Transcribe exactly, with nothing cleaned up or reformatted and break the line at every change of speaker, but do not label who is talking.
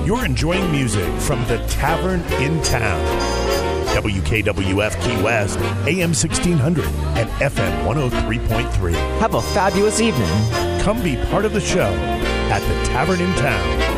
You're enjoying music from the Tavern in Town. W K W F Key West, A M sixteen hundred and F M one oh three point three.
Have a fabulous evening.
Come be part of the show at the Tavern in Town.